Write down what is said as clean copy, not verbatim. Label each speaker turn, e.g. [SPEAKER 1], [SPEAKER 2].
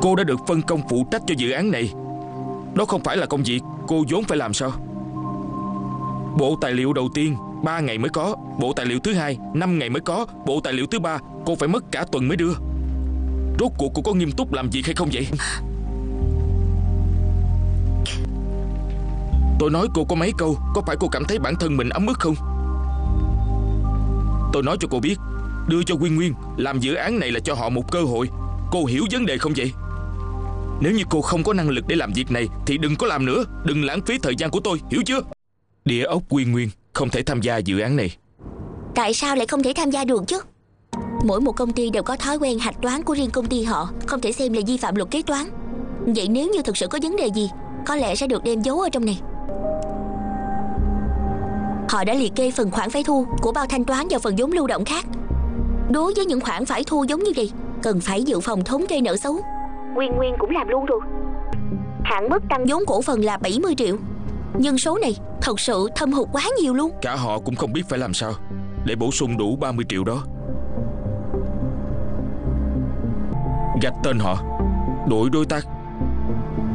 [SPEAKER 1] Cô đã được phân công phụ trách cho dự án này. Đó không phải là công việc cô vốn phải làm sao? Bộ tài liệu đầu tiên 3 ngày mới có, bộ tài liệu thứ hai 5 ngày mới có, bộ tài liệu thứ ba cô phải mất cả tuần mới đưa. Rốt cuộc cô có nghiêm túc làm việc hay không vậy? Tôi nói cô có mấy câu, có phải cô cảm thấy bản thân mình ấm ức không? Tôi nói cho cô biết, đưa cho Nguyên Nguyên làm dự án này là cho họ một cơ hội. Cô hiểu vấn đề không vậy? Nếu như cô không có năng lực để làm việc này thì đừng có làm nữa. Đừng lãng phí thời gian của tôi, hiểu chưa? Địa ốc Nguyên Nguyên không thể tham gia dự án này.
[SPEAKER 2] Tại sao lại không thể tham gia được chứ? Mỗi một công ty đều có thói quen hạch toán của riêng công ty họ, không thể xem là vi phạm luật kế toán. Vậy nếu như thực sự có vấn đề gì, có lẽ sẽ được đem giấu ở trong này. Họ đã liệt kê phần khoản phải thu của bao thanh toán vào phần vốn lưu động khác. Đối với những khoản phải thu giống như vậy, cần phải dự phòng thống kê nợ xấu. Nguyên Nguyên cũng làm luôn rồi. Hạn mức tăng vốn cổ phần là 70 triệu. Nhưng số này thật sự thâm hụt quá nhiều luôn.
[SPEAKER 1] Cả họ cũng không biết phải làm sao để bổ sung đủ 30 triệu đó. Gạch tên họ, đổi đối tác,